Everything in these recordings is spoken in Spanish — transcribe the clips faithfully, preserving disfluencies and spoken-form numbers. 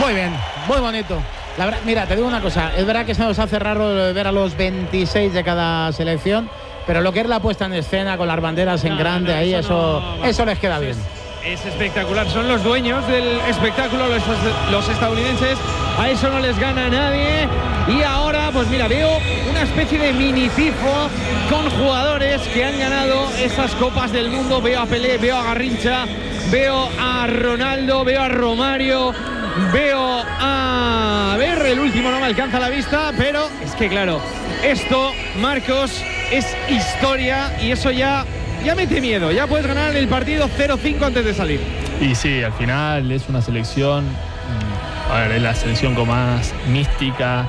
Muy bien, muy bonito. La verdad, mira, te digo una cosa, es verdad que se nos hace raro ver a los veintiséis de cada selección, pero lo que es la puesta en escena con las banderas en no, grande no, no, ahí, eso, eso, no, eso les queda bien. Es, es espectacular, son los dueños del espectáculo, los, los estadounidenses, a eso no les gana nadie. Y ahora, pues mira, veo una especie de mini tifo con jugadores que han ganado esas copas del mundo. Veo a Pelé, veo a Garrincha, veo a Ronaldo, veo a Romario, veo a... a ver, el último no me alcanza la vista, pero es que claro, esto, Marcos, es historia y eso ya, ya mete miedo. Ya puedes ganar el partido cero cinco antes de salir. Y sí, al final es una selección, a ver, es la selección con más mística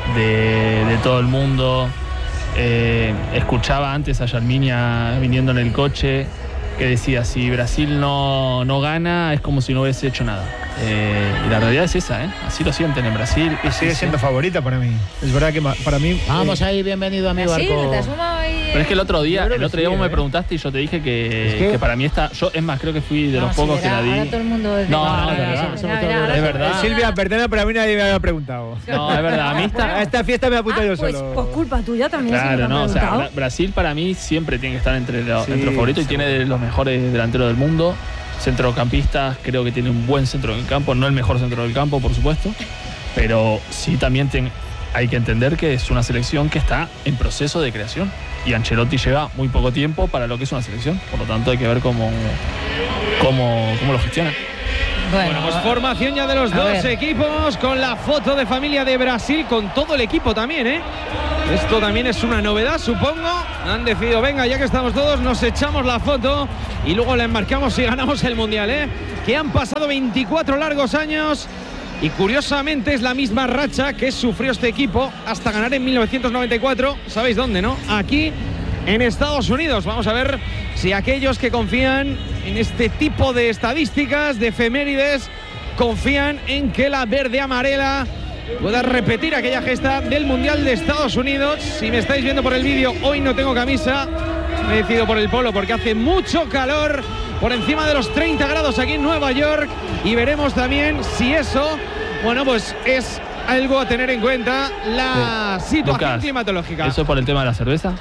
de, de todo el mundo. Eh, escuchaba antes a Yarminia viniendo en el coche que decía, si Brasil no, no gana es como si no hubiese hecho nada. Eh, y la realidad es esa, ¿eh? Así lo sienten en Brasil. Y sigue siendo favorita para mí. Es verdad que para mí... Vamos eh, ahí, bienvenido a mi Brasil, barco. Te asumo ahí, Pero es que el otro día, el otro día sí, vos eh. me preguntaste y yo te dije que, es que... que para mí está... Yo, es más, creo que fui de no, los sí, pocos verá, que la di. Ahora todo el mundo es No, no, no, es verdad. Es verdad. Eh, Silvia, perdona, pero a mí nadie me había preguntado. No, es verdad. A mí está... A esta fiesta me apunto ah, yo pues, solo. Pues culpa tuya también. Claro, si no, me o sea, preguntado. Brasil para mí siempre tiene que estar entre, lo, Sí, entre los favoritos y tiene de los mejores delanteros del mundo. Centrocampistas, creo que tiene un buen centro del campo, no el mejor centro del campo, por supuesto, pero sí también ten, hay que entender que es una selección que está en proceso de creación y Ancelotti lleva muy poco tiempo para lo que es una selección, por lo tanto hay que ver cómo, cómo, cómo lo gestiona. Bueno, bueno, pues formación ya de los dos ver. equipos con la foto de familia de Brasil, con todo el equipo también, ¿eh? Esto también es una novedad, supongo. Han decidido, venga, ya que estamos todos, nos echamos la foto y luego la enmarcamos y ganamos el Mundial, ¿eh? Que han pasado veinticuatro largos años y curiosamente es la misma racha que sufrió este equipo hasta ganar en mil novecientos noventa y cuatro. ¿Sabéis dónde, no? Aquí en Estados Unidos. Vamos a ver si aquellos que confían en este tipo de estadísticas, de efemérides, confían en que la verde amarela pueda repetir aquella gesta del Mundial de Estados Unidos. Si me estáis viendo por el vídeo, hoy no tengo camisa, me he decidido por el polo porque hace mucho calor, por encima de los treinta grados aquí en Nueva York, y veremos también si eso, bueno, pues es algo a tener en cuenta, la sí. situación Lucas, climatológica. ¿Eso por el tema de la cerveza?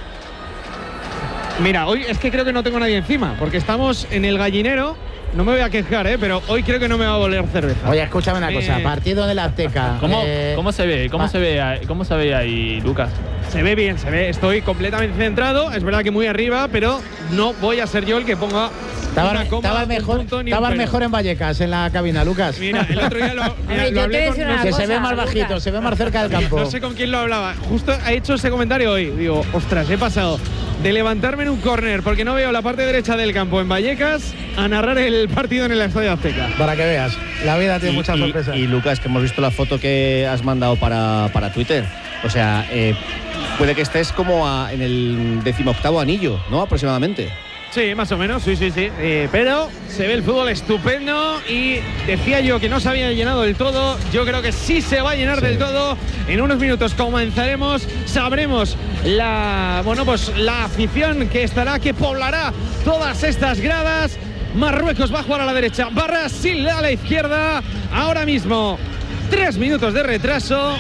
Mira, hoy es que creo que no tengo nadie encima, porque estamos en el gallinero. No me voy a quejar, ¿eh? Pero hoy creo que no me va a volver cerveza. Oye, escúchame una eh... cosa, partido de la Azteca. ¿Cómo, eh... ¿cómo se ve? ¿Cómo ah. se ve ahí, cómo se ve ahí, Lucas? Se ve bien, se ve. Estoy completamente centrado. Es verdad que muy arriba, pero no voy a ser yo el que ponga. Estaba, estaba mejor, estaba mejor en Vallecas, en la cabina, Lucas. Mira, el otro día lo, mira, Oye, lo hablé con, no, que cosa, se ve más bajito, Lucas. se ve más cerca del campo. No sé con quién lo hablaba. Justo ha hecho ese comentario hoy. Digo, ostras, he pasado de levantarme en un córner porque no veo la parte derecha del campo en Vallecas a narrar el partido en el Estadio Azteca. Para que veas, la vida tiene y, muchas y, sorpresas. Y Lucas, que hemos visto la foto que has mandado para, para Twitter. O sea, eh, puede que estés como a, en el decimoctavo anillo, ¿no? Aproximadamente. Sí, más o menos, sí, sí, sí. Eh, pero se ve el fútbol estupendo y decía yo que no se había llenado del todo. Yo creo que sí se va a llenar sí. del todo. En unos minutos comenzaremos, sabremos la, bueno, pues la afición que estará, que poblará todas estas gradas. Marruecos va a jugar a la derecha, Brasil a la izquierda. Ahora mismo, tres minutos de retraso.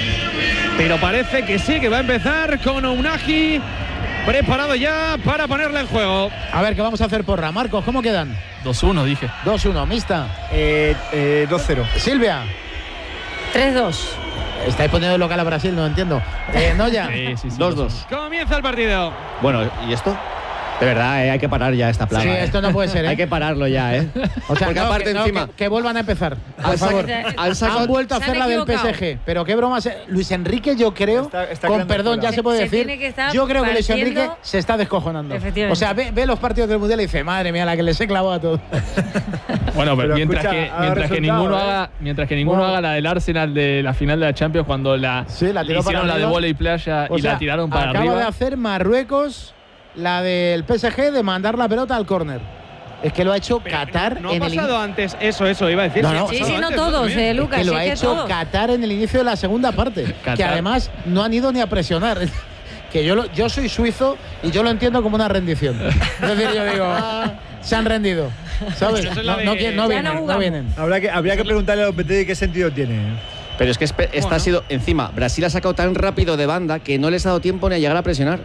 Pero parece que sí, que va a empezar con Ounahi preparado ya para ponerle en juego. A ver, ¿qué vamos a hacer, porra? Marcos, ¿cómo quedan? dos uno, dije. dos uno, mixta. Eh, eh, dos cero. Silvia. tres dos. Estáis poniendo el local a Brasil, no entiendo. Eh, Noya. Sí, sí, sí, dos dos. Comienza el partido. Bueno, ¿y esto? De verdad, eh, hay que parar ya esta plaga. Sí, eh. esto no puede ser, ¿eh? Hay que pararlo ya, ¿eh? O sea, porque no, aparte que, no, encima... que, que vuelvan a empezar, por Han favor. han sacado... Han vuelto a hacer la del P S G. Pero qué broma. Se... Luis Enrique, yo creo, está, está con perdón, ya se puede se decir, que yo creo que Luis Enrique se está descojonando. O sea, ve, ve los partidos del Mundial y dice, madre mía, la que les he clavado a todos. Bueno, pero, pero mientras, escucha, que, mientras, que ninguno ¿eh? haga, mientras que ninguno bueno. haga la del Arsenal de la final de la Champions, cuando la, sí, la tiró hicieron para la de arriba. vóley playa O y sea, la tiraron para acaba arriba. Acaba de hacer Marruecos la del P S G de mandar la pelota al córner. Es que lo ha hecho Pero Qatar no, no en ha el pasado antes. Eso, eso, iba a decir. No, no. Sí, sí, antes, no todos, eh, Lucas. que lo sí ha que hecho todos. Qatar en el inicio de la segunda parte. Qatar. Que además no han ido ni a presionar. Que yo, lo, yo soy suizo y yo lo entiendo como una rendición. Es decir, yo digo, se han rendido. ¿Sabes? Pero eso es la No, de- no, qui- no Ya vienen, no no jugamos. vienen. Habrá que, habría que preguntarle a Lopetegui qué sentido tiene. Pero es que espe- esta Bueno. ha sido, encima, Brasil ha sacado tan rápido de banda que no les ha dado tiempo ni a llegar a presionar.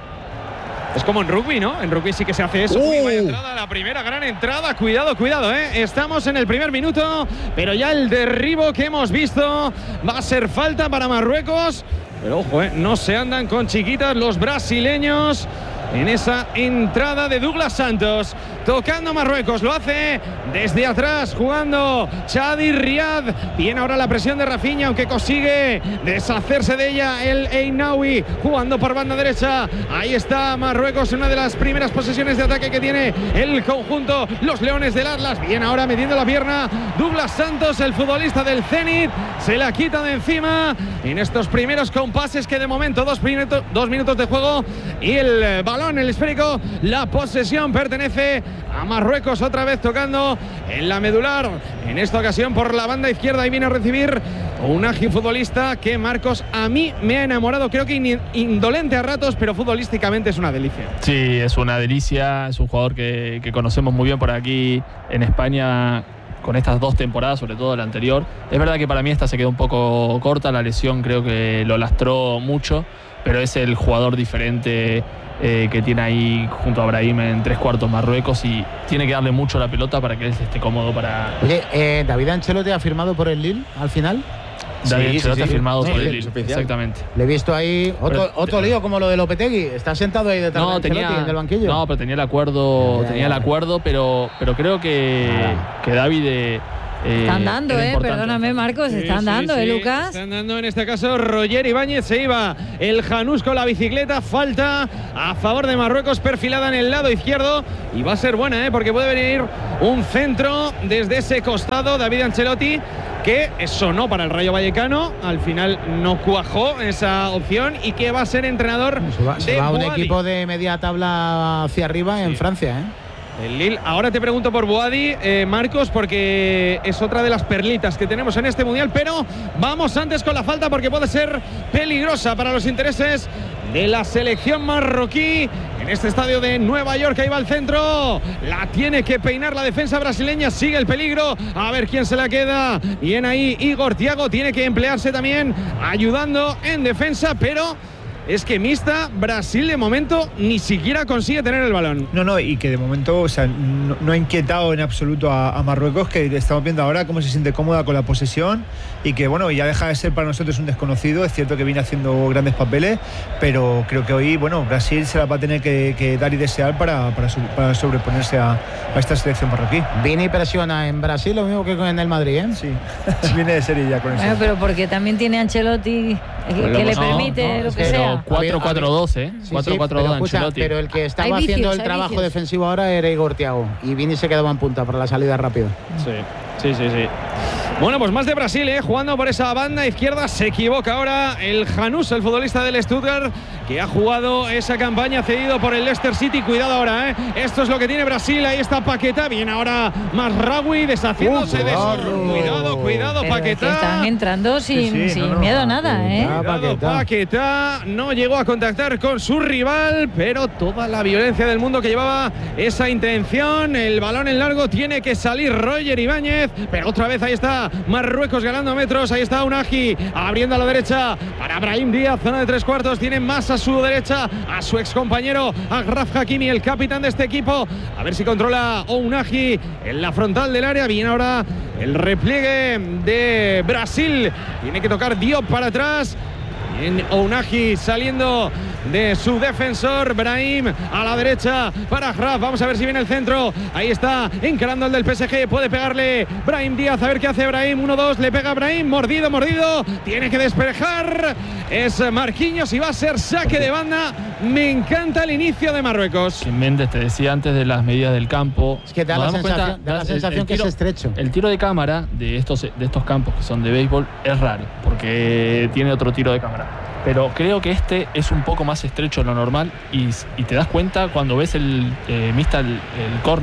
Es como en rugby, ¿no? En rugby sí que se hace eso. Uh. Uy, vaya entrada, la primera gran entrada. Cuidado, cuidado, ¿eh? Estamos en el primer minuto, pero ya el derribo que hemos visto va a ser falta para Marruecos. Pero ojo, ¿eh? No se andan con chiquitas los brasileños en esa entrada de Douglas Santos. Tocando Marruecos, lo hace desde atrás, jugando Chadi Riad. Viene ahora la presión de Rafinha, aunque consigue deshacerse de ella el Einaoui, jugando por banda derecha. Ahí está Marruecos, una de las primeras posesiones de ataque que tiene el conjunto, los Leones del Atlas. Bien ahora metiendo la pierna Douglas Santos, el futbolista del Zenit, se la quita de encima en estos primeros compases que de momento dos, minutos, dos minutos de juego y el balón, el esférico, la posesión pertenece a Marruecos, otra vez tocando en la medular, en esta ocasión por la banda izquierda, y viene a recibir un ágil futbolista que, Marcos, a mí me ha enamorado, creo que in- indolente a ratos, pero futbolísticamente es una delicia. Sí, es una delicia, es un jugador que, que conocemos muy bien por aquí en España con estas dos temporadas, sobre todo la anterior. Es verdad que para mí esta se quedó un poco corta, la lesión creo que lo lastró mucho, pero es el jugador diferente eh, que tiene ahí junto a Brahim en tres cuartos Marruecos, y tiene que darle mucho la pelota para que él esté cómodo para... Oye, eh, ¿David Ancelotti ha firmado por el Lille al final? David Sí, Ancelotti sí, ha sí. firmado Sí, por sí, el Lille, es oficial. exactamente. Le he visto ahí otro, Pero- otro lío como lo de Lopetegui. Está sentado ahí detrás de No, Ancelotti tenía, en el banquillo. no, pero tenía el acuerdo, Ya, tenía ya. el acuerdo, pero, pero creo que, que David eh, Están dando, era eh. importante. Perdóname, Marcos. Sí, Están sí, dando, sí. eh, Lucas. Están dando en este caso Roger Ibáñez. Se iba el Janús con la bicicleta. Falta a favor de Marruecos, perfilada en el lado izquierdo. Y va a ser buena, ¿eh? Porque puede venir un centro desde ese costado. David Ancelotti, que sonó para el Rayo Vallecano. Al final no cuajó esa opción. Y que va a ser entrenador Se va, se de va un Boadi. equipo de media tabla hacia arriba en Sí. Francia, ¿eh? El Lille. Ahora te pregunto por Boadi, eh, Marcos, porque es otra de las perlitas que tenemos en este mundial. Pero vamos antes con la falta, porque puede ser peligrosa para los intereses de la selección marroquí. En este estadio de Nueva York, ahí va el centro. La tiene que peinar la defensa brasileña. Sigue el peligro. A ver quién se la queda. Bien ahí Igor Thiago. Tiene que emplearse también ayudando en defensa, pero es que mixta, Brasil de momento ni siquiera consigue tener el balón. No, no, y que de momento, o sea, no, no ha inquietado en absoluto a, a Marruecos, que estamos viendo ahora cómo se siente cómoda con la posesión y que, bueno, ya deja de ser para nosotros un desconocido. Es cierto que viene haciendo grandes papeles, pero creo que hoy, bueno, Brasil se la va a tener que, que dar y desear para, para, su- para sobreponerse a, a esta selección marroquí. Vini presiona en Brasil lo mismo que en el Madrid, ¿eh? Sí, viene de serie ya con eso. Bueno, pero porque también tiene Ancelotti que, Bueno, que le no, permite no, lo es que que sea. Pero cuatro cuatro dos, ¿eh? Sí, cuatro sí, cuatro pero, dos escucha, Ancelotti. pero el que estaba Hay vicios, haciendo el hay trabajo vicios. defensivo ahora era Igor Thiago, y Vini se quedaba en punta para la salida rápida. Sí, sí, sí, sí. Bueno, pues más de Brasil, ¿eh? Jugando por esa banda izquierda. Se equivoca ahora el Janús, el futbolista del Stuttgart, que ha jugado esa campaña cedido por el Leicester City. Cuidado ahora, ¿eh? Esto es lo que tiene Brasil. Ahí está Paquetá. Bien ahora Masraoui deshaciéndose Uh, de cuidado. su... Cuidado, cuidado, Pero es que Paquetá. están entrando sin, Sí, sí, sin no, no, miedo a nada, ¿eh? Paquetá. Cuidado, Paquetá. Paquetá no llegó a contactar con su rival, pero toda la violencia del mundo que llevaba esa intención. El balón en largo tiene que salir Roger Ibáñez, pero otra vez ahí está Marruecos ganando metros. Ahí está Unagi abriendo a la derecha para Brahim Díaz, zona de tres cuartos. Tiene más a su derecha a su ex compañero Achraf Hakimi, el capitán de este equipo. A ver si controla Unagi en la frontal del área. Bien ahora el repliegue de Brasil. Tiene que tocar Diop para atrás. Bien, Ounahi saliendo de su defensor. Brahim a la derecha para Achraf. Vamos a ver si viene el centro. Ahí está encarando el del P S G. Puede pegarle Brahim Díaz. A ver qué hace Brahim. uno dos. Le pega Brahim. Mordido, mordido. Tiene que despejar. Es Marquinhos y va a ser saque de banda. Me encanta el inicio de Marruecos. Que Méndez te decía antes de las medidas del campo. Es que da Nos la damos sensación, cuenta, da la el- sensación el que es tiro- estrecho. El tiro de cámara de estos, de estos campos que son de béisbol es raro, porque tiene otro tiro de cámara. Pero creo que este es un poco más estrecho de lo normal y, y te das cuenta cuando ves el eh, mista el, el córner,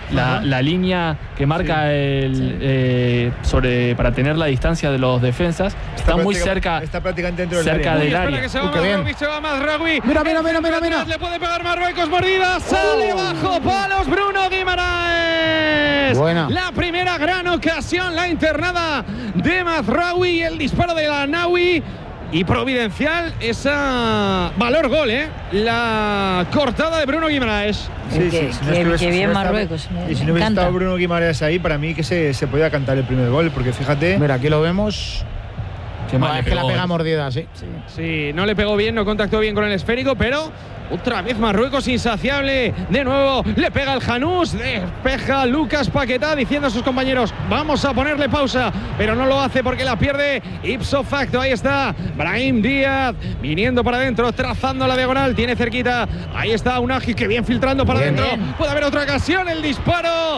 La, la línea que marca Sí. el Sí. eh, sobre para tener la distancia de los defensas está, muy práctica- cerca. Está prácticamente dentro del cerca área. del Uy, espera área. que se va Uy, qué bien. Mazraoui, se va Mazraoui. Mira, mira, mira, mira, mira. Le puede pegar Marruecos, mordida. Sale bajo palos Bruno Guimaraes. Buena. La primera gran ocasión, la internada de Mazraoui, el disparo de la Naui. Y providencial esa valor gol, ¿eh? La cortada de Bruno Guimaraes. Sí, que- que- estuviese- que bien no estaba- Marruecos, me- Y si me no hubiese encanta. estado Bruno Guimaraes ahí, para mí que se, se podía cantar el primer gol, porque fíjate. Mira, aquí lo vemos. Qué mal Ah, le es que la pegó, pega eh. mordida, sí. Sí, no le pegó bien, no contactó bien con el esférico, pero otra vez Marruecos insaciable. De nuevo le pega el Janús, despeja Lucas Paquetá diciendo a sus compañeros, vamos a ponerle pausa, pero no lo hace porque la pierde ipso facto. Ahí está Brahim Díaz viniendo para adentro, trazando la diagonal, tiene cerquita. Ahí está Unagi que bien filtrando para Bien. adentro. Puede haber otra ocasión, el disparo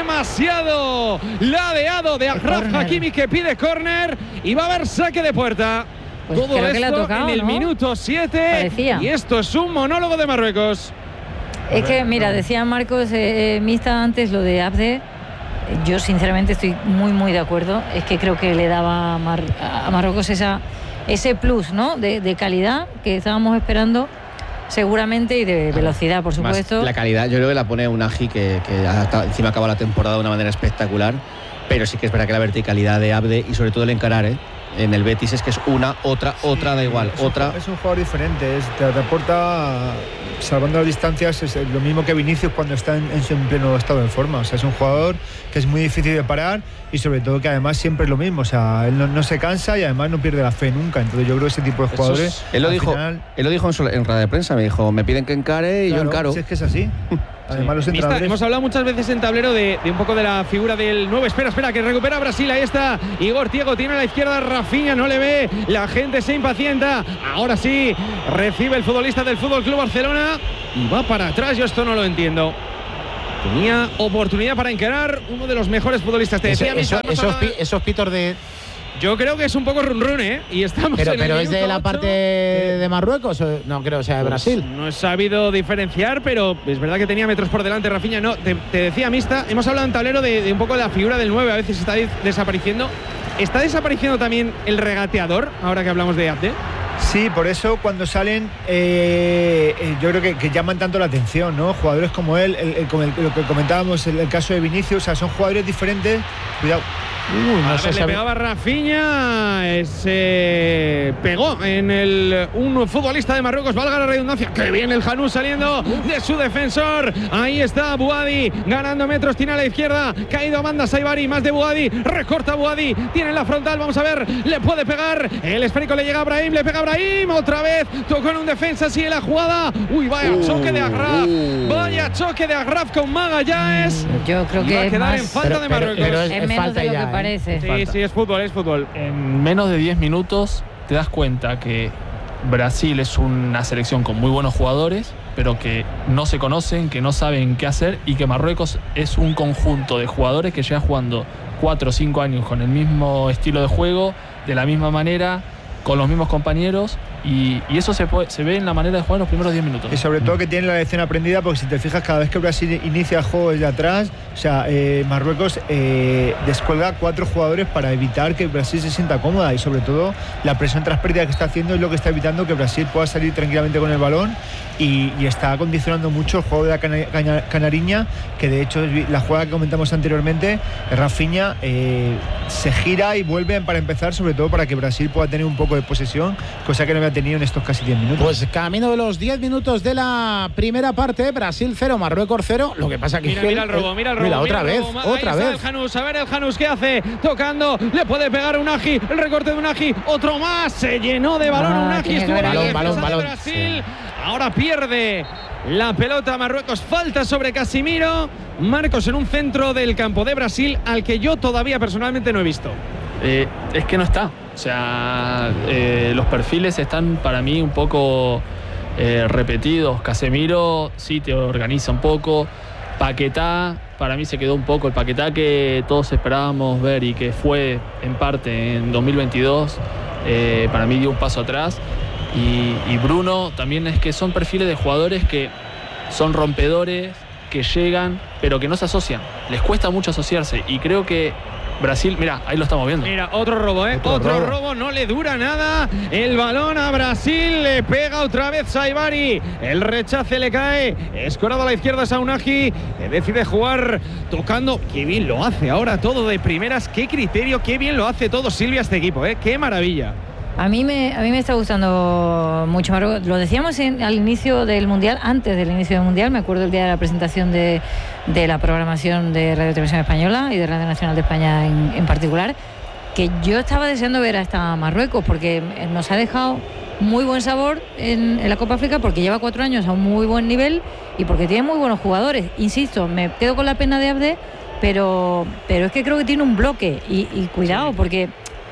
demasiado ladeado de Agraf córner. Hakimi que pide córner y va a haber saque de puerta. Pues Todo creo esto que le ha tocado, en el ¿no? minuto siete. Parecía. Y esto es un monólogo de Marruecos. Es que, mira, decía Marcos eh, eh, Mista antes lo de Abde. Yo, sinceramente, estoy muy, muy de acuerdo. Es que creo que le daba a, Mar- a Marruecos esa, ese plus, ¿no? De, de calidad que estábamos esperando, seguramente, y de velocidad, por Más supuesto. la calidad, yo creo que la pone Unagi, que, que ha- encima acaba la temporada de una manera espectacular. Pero sí que es verdad que la verticalidad de Abde y sobre todo el encarar, ¿eh? En el Betis es que es una, otra, otra, da igual, Es un- otra. Es un jugador diferente, es- te, te aporta, salvando las distancias, es lo mismo que Vinicius cuando está en, en su pleno estado de forma. O sea, es un jugador que es muy difícil de parar y sobre todo que además siempre es lo mismo. O sea, él no, no se cansa y además no pierde la fe nunca. Entonces yo creo que ese tipo de Eso jugadores. es- Él lo al dijo, final, él lo dijo en, su- en rueda de prensa, me dijo, me piden que encare y yo claro, encaro. si es que es así. Además los Mista, entrenadores. hemos hablado muchas veces en tablero de, de un poco de la figura del nuevo. Espera, espera, que recupera Brasil. Ahí está Igor Tiago, tiene a la izquierda Rafinha, no le ve. La gente se impacienta. Ahora sí, recibe el futbolista del Fútbol Club Barcelona y va para atrás. Yo esto no lo entiendo. Tenía oportunidad para encarar uno de los mejores futbolistas. Te Eso- decía, Mista, eso- hemos esos, hablado- pi- esos pitos de. yo creo que es un poco run run, ¿eh? Y estamos Pero, en el pero es de minuto la ocho. parte de Marruecos, o- no creo, o sea, de Brasil. No he sabido diferenciar, pero es verdad que tenía metros por delante Rafinha. No, te, te decía, Mista, hemos hablado en tablero de, de un poco la figura del nueve, a veces está des- desapareciendo. ¿Está desapareciendo también el regateador, ahora que hablamos de Abde? Sí, por eso cuando salen, eh, eh, yo creo que, que llaman tanto la atención, ¿no? Jugadores como él, el- el- como el- lo que comentábamos, el, el caso de Vinicius, o sea, son jugadores diferentes. Cuidado. Uy, no A sé ver, si le hab- pegaba Rafinha, eh, se pegó en el un futbolista de Marruecos, valga la redundancia. Que bien el Janús saliendo de su defensor. Ahí está Bouadi ganando metros, tiene a la izquierda, caído a banda Saibari, más de Bouadi, recorta Bouadi, tiene en la frontal, vamos a ver, le puede pegar. El esférico le llega a Brahim, le pega a Brahim, otra vez tocó en un defensa, sigue la jugada. Uy, vaya Uh, choque de Agraf, uh. vaya choque de Agraf con Magallanes. Yo creo Y va a que es quedar en más. falta Pero- de pero- Marruecos. pero es- Es menos falta de lo ya, que ¿eh? parece. Sí, falta. sí, es fútbol, es fútbol. En menos de diez minutos te das cuenta que Brasil es una selección con muy buenos jugadores, pero que no se conocen, que no saben qué hacer, y que Marruecos es un conjunto de jugadores que lleva jugando cuatro o cinco años con el mismo estilo de juego, de la misma manera, con los mismos compañeros, y, y eso se, puede- se ve en la manera de jugar en los primeros diez minutos. Y sobre todo que tiene la lección aprendida, porque si te fijas, cada vez que Brasil inicia el juego desde atrás, o sea, eh, Marruecos eh, descuelga cuatro jugadores para evitar que Brasil se sienta cómoda, y sobre todo la presión tras pérdida que está haciendo es lo que está evitando que Brasil pueda salir tranquilamente con el balón, y, y está condicionando mucho el juego de la cana- cana- canariña, que de hecho es la jugada que comentamos anteriormente, Rafinha eh, se gira y vuelve para empezar, sobre todo para que Brasil pueda tener un poco de posesión, cosa que no había tenido en estos casi diez minutos. Pues camino de los diez minutos de la primera parte, Brasil cero, Marruecos cero. Lo que pasa que Mira, mira el robo, mira el robo. Mira, mira otra el vez, robo. Ahí otra está vez. el Janús, a ver el Janús qué hace, tocando, le puede pegar Unagi, el recorte de Unagi, otro más, se llenó de balón Ah, Unagi, tiene que estuvo haber en la balón, defensa balón, de balón. Brasil, ahora pierde la pelota Marruecos, falta sobre Casimiro, Marcos en un centro del campo de Brasil al que yo todavía personalmente no he visto. Eh, es que no está. O sea, eh, los perfiles están para mí un poco eh, repetidos. Casemiro sí te organiza un poco. Paquetá, para mí se quedó un poco. El Paquetá que todos esperábamos ver y que fue en parte en dos mil veintidós, eh, para mí dio un paso atrás. Y, y Bruno también, es que son perfiles de jugadores que son rompedores, que llegan, pero que no se asocian. Les cuesta mucho asociarse y creo que Brasil, mira, ahí lo estamos viendo. Mira, otro robo, ¿eh? Otro, otro robo. robo, no le dura nada. El balón a Brasil, le pega otra vez Saibari. El rechace le cae. Escorado a la izquierda Saunagi. Decide jugar tocando. Qué bien lo hace ahora todo de primeras. Qué criterio, qué bien lo hace todo Silvia este equipo, ¿eh? Qué maravilla. A mí me, a mí me está gustando mucho Marruecos. Lo decíamos en, al inicio del Mundial, antes del inicio del Mundial. Me acuerdo el día de la presentación de, de la programación de Radio Televisión Española y de Radio Nacional de España en, en particular, que yo estaba deseando ver a esta Marruecos porque nos ha dejado muy buen sabor en, en la Copa África, porque lleva cuatro años a un muy buen nivel y porque tiene muy buenos jugadores. Insisto, me quedo con la pena de Abde, pero, pero es que creo que tiene un bloque y, y cuidado, porque...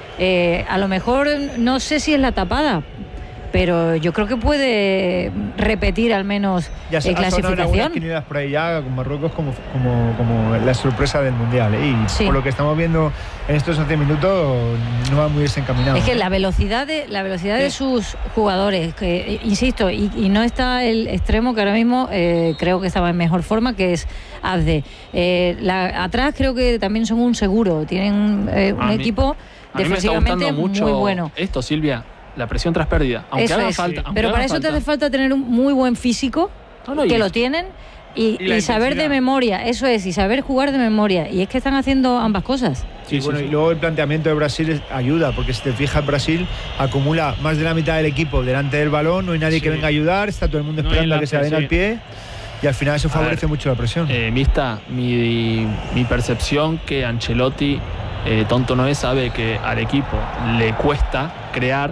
Eh, a lo mejor no sé si es la tapada, pero yo creo que puede repetir al menos ya eh, clasificación. Quinielas por ahí ya con Marruecos como, como, como la sorpresa del Mundial, ¿eh? Y sí, por lo que estamos viendo en estos once minutos no va muy desencaminado. Es que la velocidad de la velocidad ¿Sí? de sus jugadores, que insisto, y, y no está el extremo que ahora mismo eh, creo que estaba en mejor forma, que es Abde. Eh, la, atrás creo que también son un seguro, tienen eh, un a equipo mí, defensivamente mucho muy bueno. Esto, Silvia, la presión tras pérdida. Aunque eso haga es, falta, aunque pero haga para eso falta. te hace falta tener un muy buen físico, no, no, que y, lo tienen, y, y, y saber de memoria, eso es, y saber jugar de memoria. Y es que están haciendo ambas cosas. Sí, sí, bueno, sí, y luego el planteamiento de Brasil ayuda, porque si te fijas, Brasil acumula más de la mitad del equipo delante del balón, no hay nadie sí. que venga a ayudar, está todo el mundo esperando no a que se den sí. al pie, y al final eso favorece ver, mucho la presión. Eh, Mista, mi, mi percepción que Ancelotti, eh, tonto no es, sabe que al equipo le cuesta crear,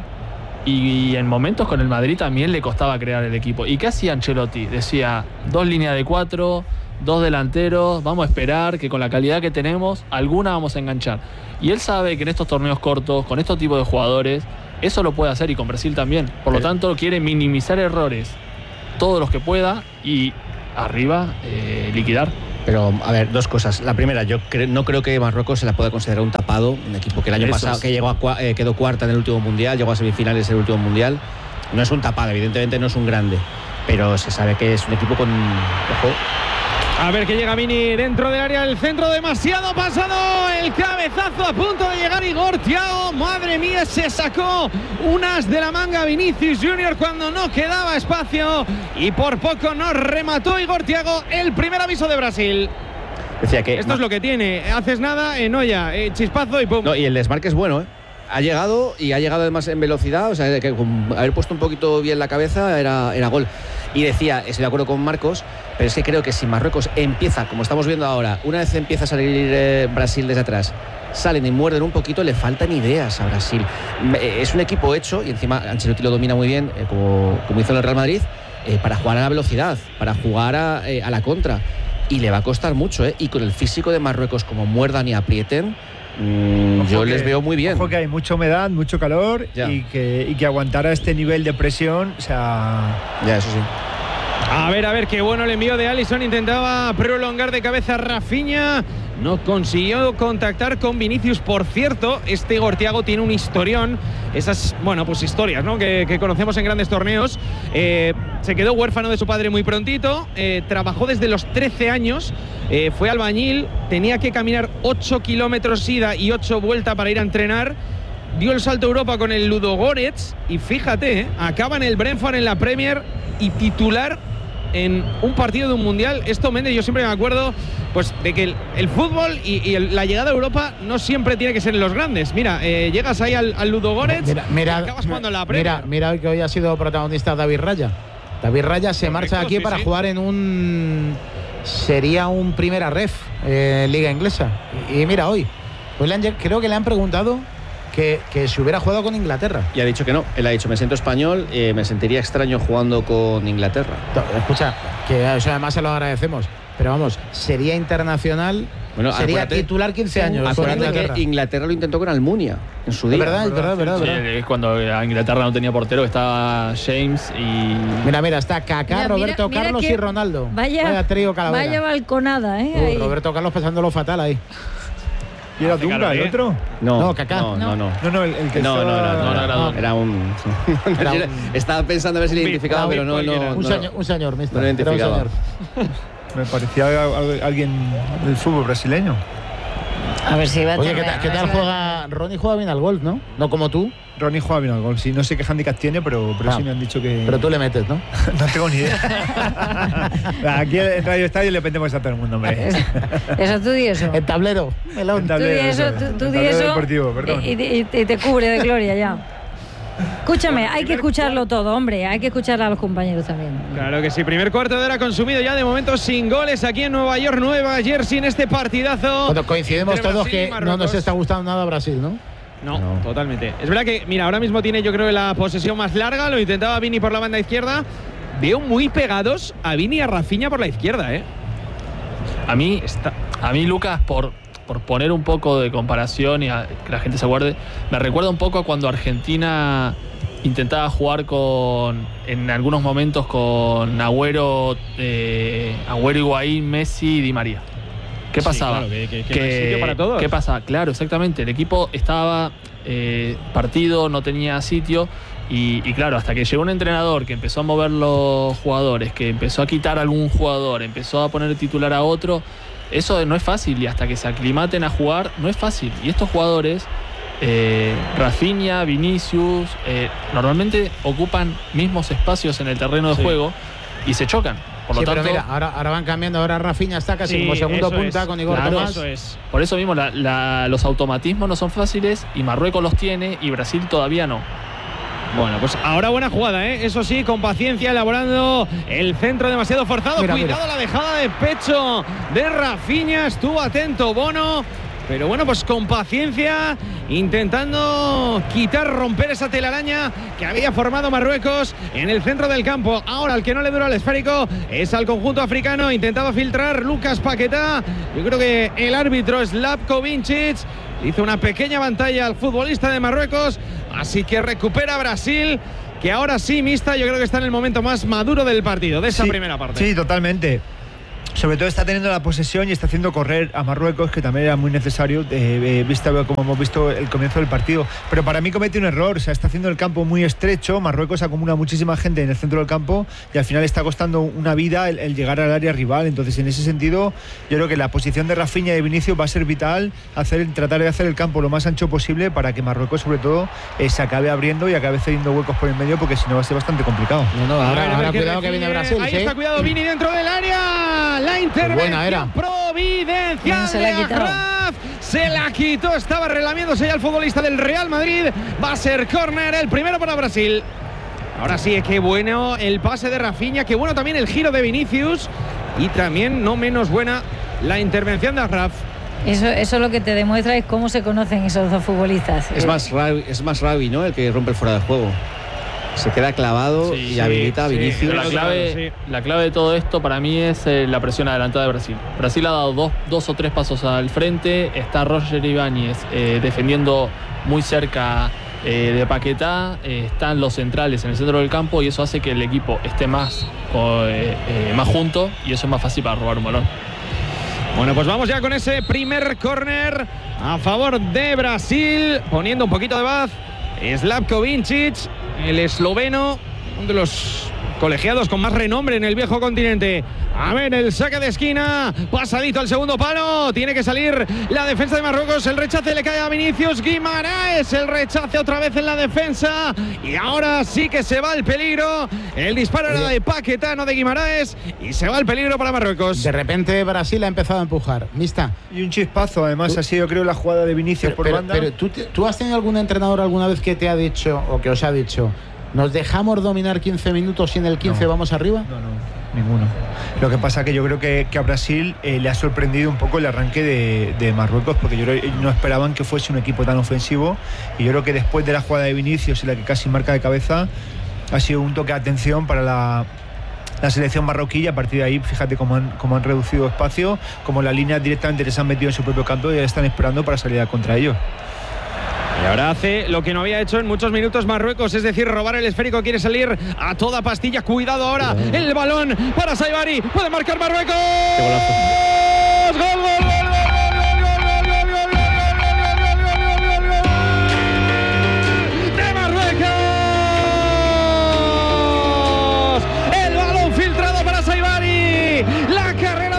y, y en momentos con el Madrid también le costaba crear el equipo. ¿Y qué hacía Ancelotti? Decía, dos líneas de cuatro, dos delanteros, vamos a esperar que con la calidad que tenemos, alguna vamos a enganchar. Y él sabe que en estos torneos cortos, con estos tipos de jugadores, eso lo puede hacer, y con Brasil también. Por lo tanto, quiere minimizar errores todos los que pueda y arriba eh, liquidar. Pero, a ver, dos cosas. La primera, yo cre- no creo que Marruecos se la pueda considerar un tapado, un equipo que el año Eso pasado es. que llegó a cua- eh, quedó cuarta en el último Mundial, llegó a semifinales en el último Mundial. No es un tapado, evidentemente no es un grande, pero se sabe que es un equipo con... Ojo. A ver que llega Vini dentro del área del centro, demasiado pasado, el cabezazo a punto de llegar Igor Thiago, madre mía, se sacó unas de la manga Vinicius Junior cuando no quedaba espacio y por poco no remató Igor Thiago. El primer aviso de Brasil. Decía que esto es lo que tiene, haces nada, en olla, eh, chispazo y pum. No, y el desmarque es bueno, ¿eh? Ha llegado y ha llegado además en velocidad, o sea, que con haber puesto un poquito bien la cabeza era, era gol. Y decía, estoy de acuerdo con Marcos, pero es que creo que si Marruecos empieza, como estamos viendo ahora, una vez empieza a salir eh, Brasil desde atrás, salen y muerden un poquito, le faltan ideas a Brasil. Es un equipo hecho, y encima Ancelotti lo domina muy bien, eh, como, como hizo en el Real Madrid, eh, para jugar a la velocidad, para jugar a, eh, a la contra. Y le va a costar mucho, ¿eh? Y con el físico de Marruecos, como muerdan y aprieten, Mm, yo que, les veo muy bien. Ojo que hay mucha humedad, mucho calor y que, y que aguantar a este nivel de presión, o sea... Ya, eso sí. A ver, a ver, qué bueno el envío de Alisson. Intentaba prolongar de cabeza Rafinha. No consiguió contactar con Vinicius. Por cierto, este Igor Thiago tiene un historión. Esas, bueno, pues historias, ¿no? Que, que conocemos en grandes torneos. Eh, se quedó huérfano de su padre muy prontito. Eh, trabajó desde los trece años. Eh, fue albañil. Tenía que caminar ocho kilómetros ida y ocho vuelta para ir a entrenar. Dio el salto a Europa con el Ludogorets. Y fíjate, ¿eh? Acaba en el Brentford en la Premier y titular en un partido de un mundial. Esto, Méndez, yo siempre me acuerdo pues de que el, el fútbol y, y el, la llegada a Europa no siempre tiene que ser en los grandes. Mira, eh, llegas ahí al, al Ludogorets mira, mira, y acabas jugando en la Premier. Mira, mira que hoy ha sido protagonista David Raya. David Raya se Correcto, marcha aquí sí, para sí. jugar en un... Sería un primera ref eh, Liga Inglesa. Y, y mira, hoy pues le han, creo que le han preguntado Que, que si hubiera jugado con Inglaterra. Y ha dicho que no. Él ha dicho, me siento español, eh, me sentiría extraño jugando con Inglaterra. Escucha, que eso además se lo agradecemos. Pero vamos, sería internacional, bueno, sería titular quince años. Acuérdate con Inglaterra. que Inglaterra lo intentó con Almunia en su día. Es verdad, es verdad, es verdad. Sí, verdad. Es cuando a Inglaterra no tenía portero, estaba James y... Mira, mira, está Kaká, mira, Roberto mira, mira Carlos y Ronaldo. Vaya, vaya trío Calavera. Vaya balconada, ¿eh? Uh, Roberto Carlos pasándolo fatal ahí. ¿Y era Dunga el otro? No, no, Kaká. No, no, no. No, no, el, el que no, estaba... no, no, no, no, no, no. era un... Era un... Estaba pensando a ver si le identificaba, pero no, no, un, no, señor, un señor, mister. No lo identificaba. Me parecía alguien del fútbol brasileño. A ver si va a Oye, tener, ¿qué tal, ¿qué tal juega? Ronnie juega bien al golf, ¿no? No como tú. Ronnie juega bien al golf, sí. No sé qué handicap tiene, pero, pero Ah, sí me han dicho que... Pero tú le metes, ¿no? No tengo ni idea. Aquí en Radio Estadio le metemos a todo el mundo, hombre. Eso, tú di eso. El tablero, melón. El Tú di tablero, eso, eso. tú, tú El di tablero eso deportivo, perdón. y, y- y te cubre de gloria ya. Escúchame, hay que escucharlo todo, hombre. Hay que escuchar a los compañeros también. Claro que sí, primer cuarto de hora consumido ya de momento sin goles aquí en Nueva York, Nueva Jersey en este partidazo. Bueno, coincidimos entre todos Brasil y que no Marruecos. nos está gustando nada Brasil, ¿no? No, No. totalmente. Es verdad que, mira, ahora mismo tiene yo creo la posesión más larga, lo intentaba Vini por la banda izquierda. Veo muy pegados a Vini y a Rafinha por la izquierda, ¿eh? A mí, a mí Lucas, por, por poner un poco de comparación y a, que la gente se acuerde, me recuerda un poco a cuando Argentina intentaba jugar con, en algunos momentos con Agüero, eh, Agüero, Higuaín, Messi y Di María. ¿Qué Sí, pasaba? claro, que- que- que no hay sitio para todos. ¿Qué pasaba? Claro, exactamente. El equipo estaba eh, partido, no tenía sitio. Y, y claro, hasta que llegó un entrenador que empezó a mover los jugadores, que empezó a quitar a algún jugador, empezó a poner titular a otro, eso no es fácil. Y hasta que se aclimaten a jugar, no es fácil. Y estos jugadores, eh, Rafinha, Vinicius, eh, normalmente ocupan mismos espacios en el terreno de Sí. juego y se chocan. Por lo Sí, tanto, pero mira, ahora, ahora van cambiando. Ahora Rafinha está casi Sí, como segundo eso punta es, con Igor claro, Tomás. Eso es. por eso mismo la- la- los automatismos no son fáciles y Marruecos los tiene y Brasil todavía no. Bueno, pues ahora buena jugada, ¿eh? Eso sí, con paciencia, elaborando el centro demasiado forzado. Mira, Cuidado mira. la dejada de pecho de Rafinha. Estuvo atento Bono. Pero bueno, pues con paciencia, intentando quitar, romper esa telaraña que había formado Marruecos en el centro del campo. Ahora el que no le dura el esférico es al conjunto africano. Intentaba filtrar Lucas Paquetá. Yo creo que el árbitro Slavko Vincic hizo una pequeña pantalla al futbolista de Marruecos. Así que recupera Brasil, que ahora sí, Mista, yo creo que está en el momento más maduro del partido, de esa Sí, primera parte. Sí, totalmente. Sobre todo está teniendo la posesión y está haciendo correr a Marruecos, que también era muy necesario, eh, eh, vista como hemos visto el comienzo del partido. Pero para mí comete un error, o sea, está haciendo el campo muy estrecho, Marruecos acumula muchísima gente en el centro del campo y al final está costando una vida el, el llegar al área rival. Entonces, en ese sentido, yo creo que la posición de Rafinha y de Vinicius va a ser vital, hacer, tratar de hacer el campo lo más ancho posible para que Marruecos, sobre todo, eh, se acabe abriendo y acabe cediendo huecos por el medio, porque si no va a ser bastante complicado. No, no, A ahora, ver, a ver ahora qué cuidado que recibe. viene Brasil. Ahí ¿sí? está, cuidado, Vini dentro del área. La intervención buena era. providencial Se la de ha quitado. Achraf. Se la quitó, estaba relamiéndose ya el futbolista del Real Madrid. Va a ser córner, el primero para Brasil. Ahora sí, qué bueno el pase de Rafinha, qué bueno también el giro de Vinicius y también no menos buena la intervención de Achraf. Eso, eso lo que te demuestra es cómo se conocen esos dos futbolistas. Es Eh, más Rabi, es más Rabi, ¿no? El que rompe el fuera de juego. Se queda clavado Sí, y habilita a sí, Vinicius. Pero la clave, Claro, la clave de todo esto para mí es eh, la presión adelantada de Brasil. Brasil ha dado dos, dos o tres pasos al frente. Está Roger Ibáñez eh, defendiendo muy cerca eh, de Paquetá. Eh, están los centrales en el centro del campo y eso hace que el equipo esté más, o, eh, eh, más junto y eso es más fácil para robar un balón. Bueno, pues vamos ya con ese primer córner a favor de Brasil, poniendo un poquito de paz. Slavko Vincic, el esloveno, uno de los colegiados con más renombre en el viejo continente. A ver, el saque de esquina, pasadito al segundo palo, tiene que salir la defensa de Marruecos, el rechace le cae a Vinicius Guimaraes, el rechace otra vez en la defensa y ahora sí que se va el peligro, el disparo era de Paquetá, no de Guimaraes y se va el peligro para Marruecos. De repente Brasil ha empezado a empujar. Mista. Y un chispazo, además, Tú- ha sido, creo, la jugada de Vinicius Pero, por pero- banda. pero ¿tú, te- ¿tú has tenido algún entrenador alguna vez que te ha dicho o que os ha dicho nos dejamos dominar quince minutos y en el quince No. vamos arriba? No, no, ninguno. Lo que pasa que yo creo que, que a Brasil eh, le ha sorprendido un poco el arranque de, de Marruecos, porque yo creo que no esperaban que fuese un equipo tan ofensivo, y yo creo que después de la jugada de Vinicius y la que casi marca de cabeza, ha sido un toque de atención para la, la selección marroquí, y a partir de ahí, fíjate cómo han, cómo han reducido espacio, como las líneas directamente les han metido en su propio campo y ya están esperando para salir a contra ellos. Y ahora hace lo que no había hecho en muchos minutos Marruecos, es decir, robar el esférico, quiere salir a toda pastilla. Cuidado ahora, el balón para Saibari, puede marcar Marruecos. Qué golazo. ¡Gol, gol, gol, gol, gol, gol, gol, gol, gol, gol, gol, gol! ¡De Marruecos! El balón filtrado para Saibari. La carrera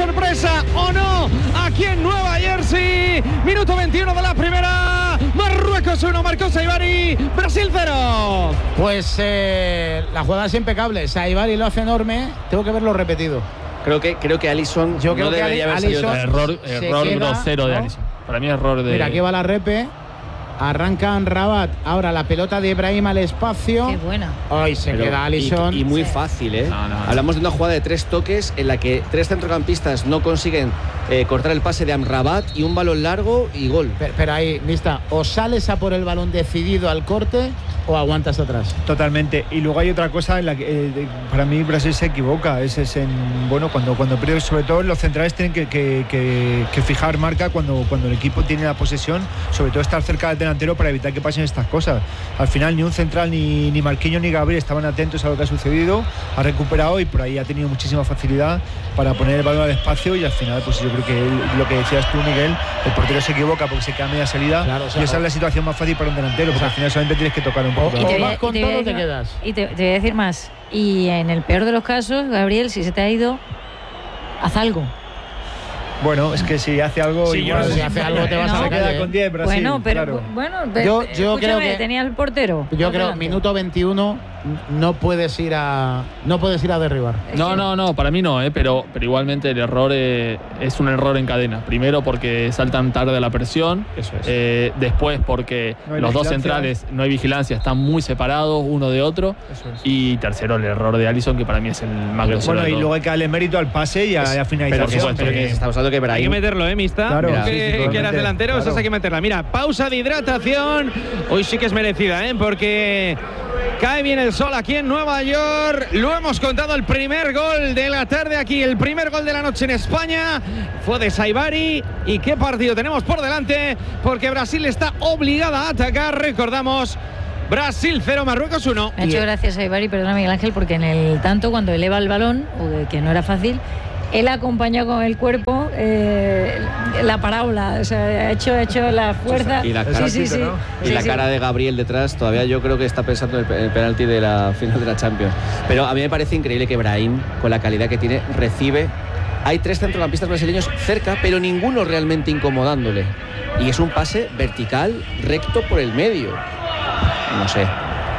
sorpresa o no aquí en Nueva Jersey. Minuto veintiuno de la primera. Marruecos uno, Marcos Saibari, Brasil cero. Pues eh, la jugada es impecable. Saibari lo hace enorme. Tengo que verlo repetido. Creo que, creo que Alisson Yo creo no que debería haber Alisson salido. Error, se error queda, grosero de ¿no? Alisson. Para mí error de... Mira, aquí va la repe. Arranca Rabat. Ahora la pelota de Ibrahim al espacio. Qué buena. Ay, se Pero- queda Alisson. Y, y muy Sí. fácil, ¿eh? No, no, no. Hablamos de una jugada de tres toques en la que tres centrocampistas no consiguen eh, cortar el pase de Amrabat y un balón largo y gol. Pero, pero ahí, lista, o sales a por el balón decidido al corte o aguantas atrás. Totalmente. Y luego hay otra cosa en la que eh, de- para mí Brasil se equivoca. Es, es en bueno cuando cuando pierde, sobre todo los centrales tienen que, que- que- que fijar marca cuando, cuando el equipo tiene la posesión, sobre todo estar cerca del delantero para evitar que pasen estas cosas. Al final ni un central ni, ni Marquinhos ni Gabriel estaban atentos a lo que ha sucedido. Ha recuperado y por ahí ha tenido muchísima facilidad para poner el balón al espacio y al final pues yo creo que él, lo que decías tú, Miguel, el portero se equivoca porque se queda a media salida. Claro, o sea, y esa es la situación más fácil para un delantero, porque al final solamente tienes que tocar un poco. O- Y te voy a- vas con y te voy a todo o te decir- quedas. Y te, te voy a decir más. Y en el peor de los casos, Gabriel, si se te ha ido, haz algo. Bueno, es que si hace algo Sí, igual, yo- Si hace algo te vas No. a la se queda calle, con ¿eh? diez Brasil. Bueno, pero claro. bueno, Yo- ve- yo creo escúchame, que- tenía el portero. Yo por creo delante. minuto veintiuno no puedes ir a no puedes ir a derribar. Es No, que- no, no, para mí no, eh, pero, pero igualmente el error eh, es un error en cadena. Primero porque saltan tarde a la presión, Eso es. eh, después porque No hay los dos vigilancia. centrales no hay vigilancia, están muy separados uno de otro. Eso es. Y tercero el error de Alisson, que para mí es el más grosero Bueno, de y todo. luego hay que darle mérito al pase y a la Pero, finalización. supuesto, pero que que- estamos hablando que Hay que Brahim meterlo, ¿eh, Mista? Claro, Mira, que, sí, sí, que eras totalmente, delantero, claro. esas hay que meterla. Mira, pausa de hidratación. Hoy sí que es merecida, ¿eh? Porque cae bien el sol aquí en Nueva York. Lo hemos contado, el primer gol de la tarde aquí, el primer gol de la noche en España fue de Saibari. ¿Y qué partido tenemos por delante? Porque Brasil está obligada a atacar. Recordamos, Brasil cero, Marruecos uno. Me ha hecho gracias a Ibarri, perdona Miguel Ángel, porque en el tanto cuando eleva el balón, o que no era fácil, él acompañó con el cuerpo eh, la parábola, o sea, ha hecho, ha hecho la fuerza. Y la sí, cara, sí, sí. ¿no? y Sí, la sí. cara de Gabriel detrás, todavía yo creo que está pensando en el, el penalti de la final de la Champions. Pero a mí me parece increíble que Brahim, con la calidad que tiene, recibe. Hay tres centrocampistas brasileños cerca, pero ninguno realmente incomodándole. Y es un pase vertical, recto por el medio. No sé.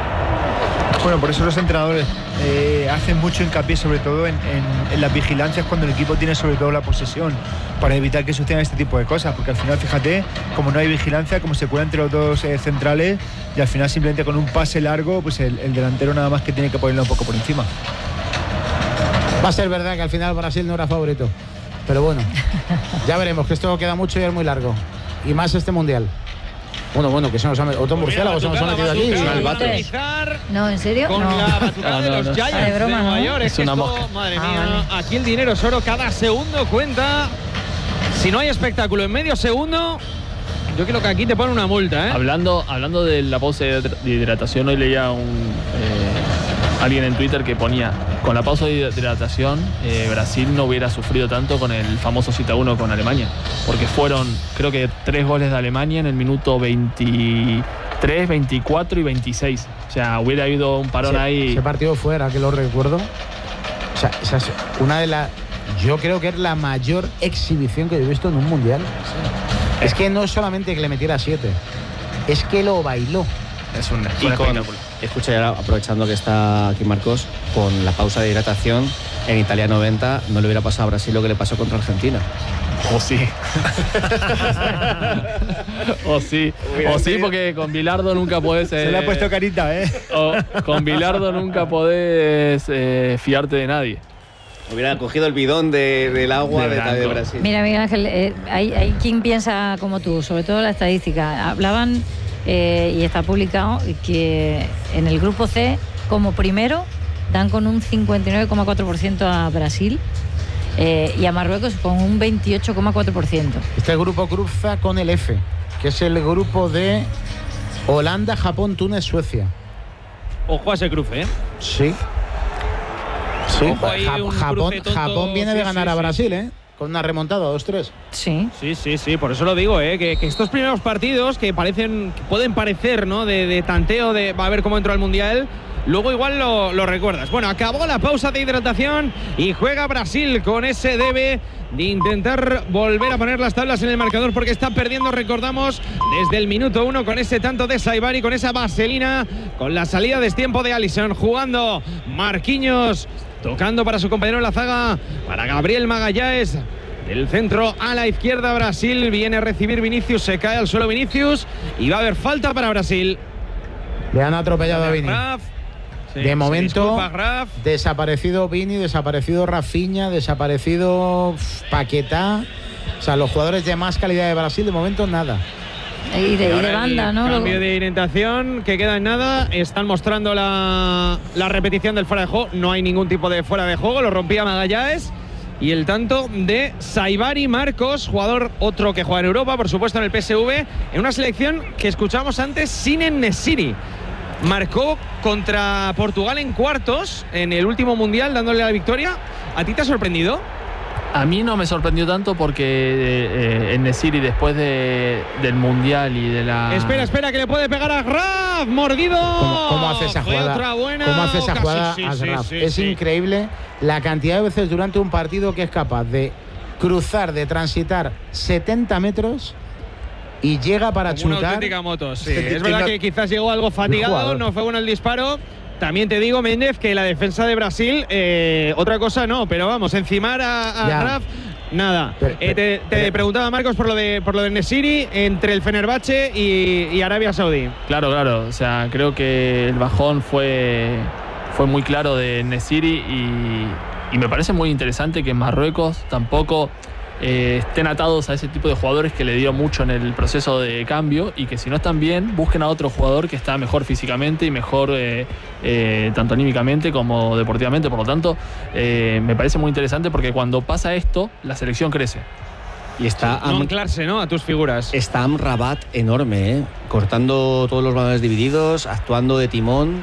Bueno, por eso los entrenadores eh, hacen mucho hincapié sobre todo en, en- en las vigilancias cuando el equipo tiene sobre todo la posesión, para evitar que sucedan este tipo de cosas, porque al final fíjate, como no hay vigilancia, como se cuela entre los dos eh, centrales y al final simplemente con un pase largo, pues el, el delantero nada más que tiene que ponerlo un poco por encima. Va a ser verdad que al final Brasil no era favorito. Pero bueno, ya veremos, que esto queda mucho y es muy largo. Y más este mundial. Bueno, bueno, que se nos ha metido otro murciélago, se nos ha metido aquí. batucada, albatros. Finalizar No, ¿en serio? con No. la batucada No, de no, los no. Giants Ah, de broma, de Nueva ¿no? York. Es que una esto, mosca. madre Ah, mía, vale. aquí el dinero es oro, cada segundo cuenta. Si no hay espectáculo en medio segundo, yo creo que aquí te ponen una multa, ¿eh? Hablando, hablando de la pausa de hidra- de hidratación, hoy leía un eh, alguien en Twitter que ponía, con la pausa de hidratación, eh, Brasil no hubiera sufrido tanto con el famoso siete a uno con Alemania, porque fueron, creo que tres goles de Alemania en el minuto veintitrés, veinticuatro y veintiséis. O sea, hubiera habido un parón Ese- ahí. Ese partido fuera, que lo recuerdo. O sea, esa es una de las. Yo creo que es la mayor exhibición que he visto en un mundial. Es que no es solamente que le metiera siete, es que lo bailó. Es un, Y un con, espectáculo. escucha, ya aprovechando que está aquí Marcos, con la pausa de hidratación, en Italia noventa no le hubiera pasado a Brasil lo que le pasó contra Argentina. O sí. o sí. O sí, porque con Bilardo nunca podés. Se le ha eh, puesto carita, ¿eh? o con Bilardo nunca podés eh, fiarte de nadie. Hubiera cogido el bidón de- del agua De de, de blanco. Brasil. Mira, Miguel Ángel, eh, hay, hay quien piensa como tú, sobre todo la estadística. Hablaban, eh, y está publicado, que en el grupo C, como primero, dan con un cincuenta y nueve coma cuatro por ciento a Brasil eh, y a Marruecos con un veintiocho coma cuatro por ciento. Este grupo cruza con el F, que es el grupo de Holanda, Japón, Túnez, Suecia. Ojo a ese cruce, ¿eh? Sí. Sí, Ojo ahí, Ja- un Japón, cruce tonto. Japón viene de Sí, ganar sí, a sí. Brasil, ¿eh? Con una remontada, dos tres. Sí. Sí, sí, sí, por eso lo digo, ¿eh? que, que estos primeros partidos que parecen, que pueden parecer, ¿no? De, de tanteo, de va a ver cómo entró al Mundial, luego igual lo, lo recuerdas. Bueno, acabó la pausa de hidratación y juega Brasil con ese debe de intentar volver a poner las tablas en el marcador, porque está perdiendo, recordamos, desde el minuto uno con ese tanto de Saibari, con esa vaselina, con la salida de destiempo de Alisson. Jugando Marquinhos, tocando para su compañero en la zaga, para Gabriel Magalhães. El centro a la izquierda, Brasil viene a recibir Vinicius, se cae al suelo Vinicius y va a haber falta para Brasil. Le han atropellado a Vini. Sí, de momento, disculpa, desaparecido Vini, desaparecido Rafinha, desaparecido Paquetá. O sea, los jugadores de más calidad de Brasil, de momento nada. Y de, y de banda, ¿no? Cambio Luego... de orientación que queda en nada. Están mostrando la, la repetición del fuera de juego. No hay ningún tipo de fuera de juego. Lo rompía Magalhães. Y el tanto de Saibari Marcos, jugador otro que juega en Europa, por supuesto en el P S V, en una selección que escuchamos antes sin En-Nesyri. Marcó contra Portugal en cuartos en el último mundial, dándole la victoria. ¿A ti te ha sorprendido? A mí no me sorprendió tanto porque eh, En-Nesyri, después de, del mundial y de la. Espera, espera, que le puede pegar a Graf, mordido. ¿Cómo, cómo hace esa Fue jugada? otra buena ¿Cómo hace esa jugada sí, a sí, Graf? sí, es sí. increíble la cantidad de veces durante un partido que es capaz de cruzar, de transitar setenta metros y llega para Como una chutar. auténtica moto, sí. Sí, Es verdad que quizás llegó algo fatigado, no fue bueno el disparo. También te digo, Méndez, que la defensa de Brasil, eh, otra cosa no, pero vamos, encimar a, a Ya. Graf, nada. Pero, Eh, te, te pero- preguntaba, Marcos, por lo de por lo de En-Nesyri entre el Fenerbahce y, y Arabia Saudí. Claro, claro. O sea, creo que el bajón fue, fue muy claro de En-Nesyri y, y me parece muy interesante que en Marruecos tampoco eh, estén atados a ese tipo de jugadores que le dio mucho en el proceso de cambio y que si no están bien, busquen a otro jugador que está mejor físicamente y mejor eh, eh, tanto anímicamente como deportivamente. Por lo tanto, eh, me parece muy interesante porque cuando pasa esto, la selección crece. Y está No Am- anclarse, ¿no? A tus figuras. está Amrabat enorme, ¿eh? Cortando todos los balones divididos, actuando de timón.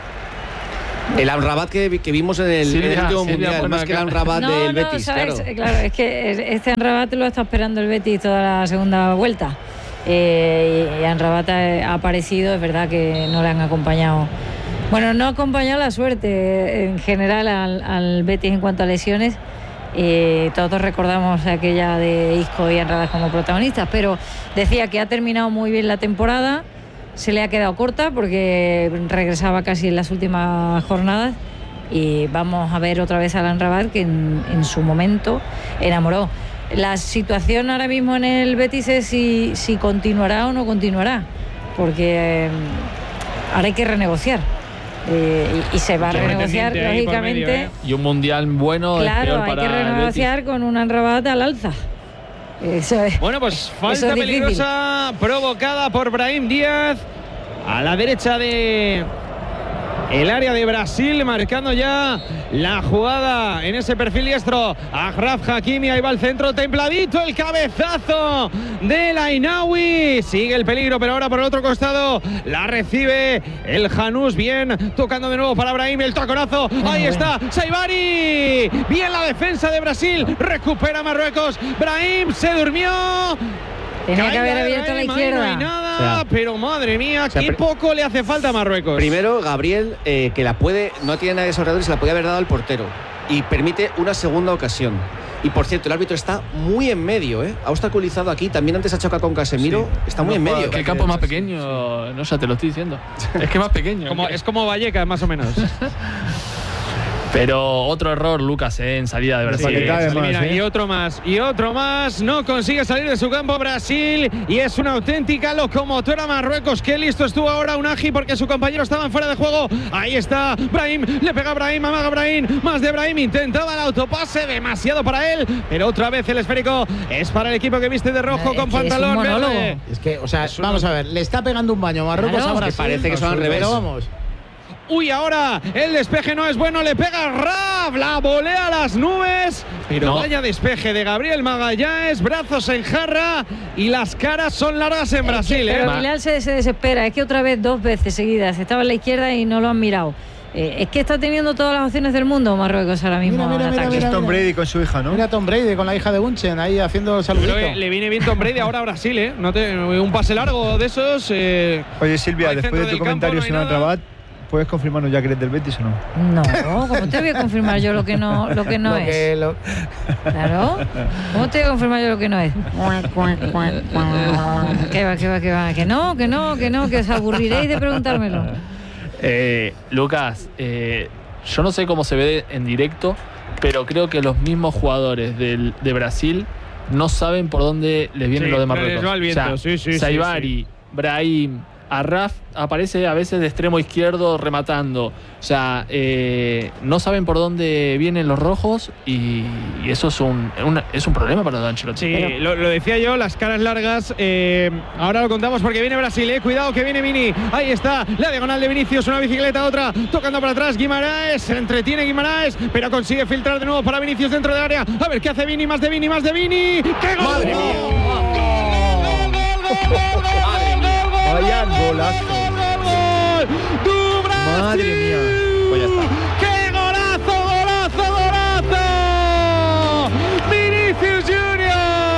El Amrabat que, que vimos en el, Silvia, en el último Silvia, mundial, pon más acá. que el Amrabat No, del no, Betis, ¿sabes? claro. Claro, es que este Amrabat lo está esperando el Betis toda la segunda vuelta. Eh, y Amrabat ha aparecido, es verdad que no le han acompañado. Bueno, no ha acompañado la suerte en general al, al Betis en cuanto a lesiones. Eh, todos recordamos aquella de Isco y Amrabat como protagonistas, pero decía que ha terminado muy bien la temporada. Se le ha quedado corta porque regresaba casi en las últimas jornadas y vamos a ver otra vez a Amrabat, que en, en su momento enamoró. La situación ahora mismo en el Betis es si, si continuará o no continuará, porque eh, ahora hay que renegociar eh, y, y se va a Mucho renegociar pretendiente ahí por lógicamente. medio, ¿eh? Y un mundial bueno es Claro, peor hay para que el Betis. renegociar con un Amrabat al alza. Eso es. Bueno, pues Eso falta es difícil. peligrosa provocada por Brahim Díaz a la derecha de el área de Brasil, marcando ya la jugada en ese perfil diestro. Achraf Hakimi, ahí va el centro, templadito el cabezazo del Ainaoui. Sigue el peligro, pero ahora por el otro costado la recibe el Janús. Bien, tocando de nuevo para Brahim, el taconazo. Ahí está, Saibari. Bien la defensa de Brasil, recupera Marruecos. Brahim se durmió. Tenía que Caída haber de abierto a la Brahim, ahí izquierda. No hay nada, O sea, pero madre mía, o sea, qué pri- poco le hace falta a Marruecos. Primero, Gabriel, eh, que la puede, no tiene nadie sobre y se la podía haber dado al portero. Y permite una segunda ocasión. Y por cierto, el árbitro está muy en medio, ¿eh? Ha obstaculizado aquí. También antes ha chocado con Casemiro. Sí. Está muy No en juega medio. Es que el campo es más pequeño, no, ya te lo estoy diciendo. Es que es más pequeño. Como, es como Vallecas, más o menos. Pero otro error, Lucas, eh, en salida de Brasil. Paquetá, además, Mira, ¿eh? y otro más, y otro más. No consigue salir de su campo Brasil y es una auténtica locomotora Marruecos. Qué listo estuvo ahora Unagi porque su compañero estaba fuera de juego. Ahí está Brahim, le pega a Brahim, amaga a Brahim, más de Brahim, intentaba el autopase, demasiado para él, pero otra vez el esférico es para el equipo que viste de rojo Es con que es un pantalón monólogo. verde. Es que, o sea, Es vamos una- a ver, le está pegando un baño a Marruecos Claro, a es que Brasil. parece que son al revés. Pero vamos. Uy, ahora el despeje no es bueno, le pega Raf, la volea a las nubes, pero No. vaya despeje de Gabriel Magalhães, brazos en jarra y las caras son largas en Brasil, ¿eh? Pero Ma- Bilal se, se desespera, es que otra vez dos veces seguidas estaba en la izquierda y no lo han mirado. Eh, es que está teniendo todas las opciones del mundo Marruecos ahora mismo Mira, mira, en mira, ataque. mira. Es Tom Brady con su hija, ¿no? Mira a Tom Brady con la hija de Bunchen ahí haciendo el saludito. Creo que le viene bien Tom Brady ahora a Brasil, ¿eh? No te- un pase largo de esos. eh, Oye, Silvia, Al después centro de tu del campo comentario no hay sobre nada. Amrabat, ¿Puedes confirmarnos ya que eres del Betis o no? No, ¿cómo te voy a confirmar yo lo que no, lo que no Lo es? que lo- Claro. ¿Cómo te voy a confirmar yo lo que no es? Que va, que va, que va. Que no, que no, que no, que os aburriréis de preguntármelo. Eh, Lucas, eh, yo no sé cómo se ve en directo, pero creo que los mismos jugadores del, de Brasil no saben por dónde les viene Sí, lo de no Marruecos. les va el viento, O sea, sí, sí, sí, Saibari, sí. Brahim, Arraf aparece a veces de extremo izquierdo rematando. O sea, eh, no saben por dónde vienen los rojos y, y eso es un, un- es un problema para Ancelotti. Sí, Pero- lo, lo decía yo, las caras largas. eh, ahora lo contamos porque viene Brasil, eh. Cuidado que viene Vini. Ahí está, la diagonal de Vinicius, una bicicleta, otra, tocando para atrás. Guimaraes, se entretiene Guimaraes, pero consigue filtrar de nuevo para Vinicius dentro del área. A ver qué hace Vini, más de Vini, más de Vini. ¡Qué gol! ¡Madre mía! Vaya golazo. ¡Du Brasil! Madre mía. Pues ya está. ¡Qué golazo, golazo, golazo! Vinicius Junior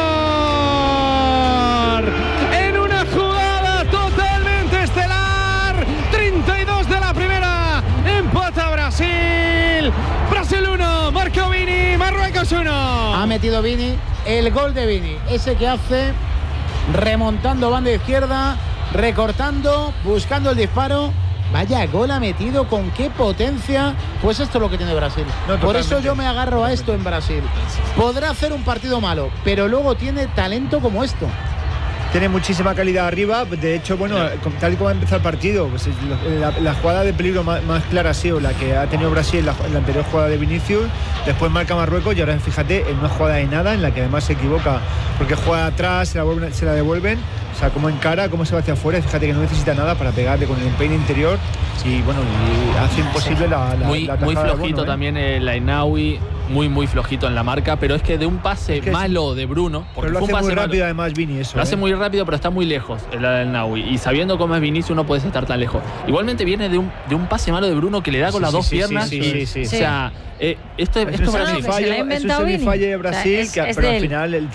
en una jugada totalmente estelar. treinta y dos de la primera. Empata Brasil. Brasil uno. Marco Vini. Marruecos uno. Ha metido Vini el gol de Vini, ese que hace remontando banda izquierda, recortando, buscando el disparo. Vaya gol ha metido, con qué potencia. Pues esto es lo que tiene Brasil. No, Por eso totalmente. yo me agarro a esto en Brasil. Podrá hacer un partido malo, pero luego tiene talento como esto. Tiene muchísima calidad arriba. De hecho, bueno, con- tal y como ha empezado el partido, pues, es lo- la, la jugada de peligro más, más clara ha sido la que ha tenido Brasil en la, en la anterior jugada de Vinicius. Después marca Marruecos y ahora fíjate en una jugada de nada en la que además se equivoca porque juega atrás, se la, vuelven- se la devuelven. O sea, cómo encara, cómo se va hacia afuera. Fíjate que no necesita nada para pegarle con el empeine interior y bueno, y hace imposible la, la, muy, la muy tajada de flojito Bono, ¿eh? también el Ainawi, muy muy flojito en la marca, pero es que de un pase Es que es- malo de Bruno, porque Pero lo fue hace un pase muy malo, rápido además Vini eso. lo hace ¿eh? muy rápido, pero está muy lejos el Ainawi, y sabiendo cómo es Vinicius no puedes estar tan lejos. Igualmente viene de un, de un pase malo de Bruno que le da con Sí, las sí, dos sí, piernas. sí, y- sí, sí, O sea, eh, esto, Es esto un es Brasil. que se la ha semifallo, es un inventado Vini. semifalle de O sea, Brasil es- que, es pero de al él. final el